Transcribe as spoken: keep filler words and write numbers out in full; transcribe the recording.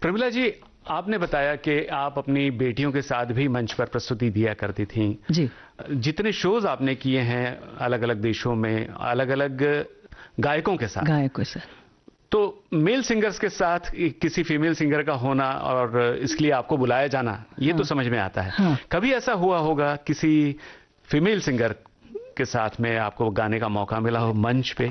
प्रमिला जी, आपने बताया कि आप अपनी बेटियों के साथ भी मंच पर प्रस्तुति दिया करती थीं। जी। जितने शोज आपने किए हैं अलग अलग देशों में अलग अलग गायकों के साथ गायकों से, तो मेल सिंगर्स के साथ किसी फीमेल सिंगर का होना और इसके लिए आपको बुलाया जाना, ये हाँ, तो समझ में आता है। हाँ, कभी ऐसा हुआ होगा किसी फीमेल सिंगर के साथ में आपको गाने का मौका मिला हो मंच पे?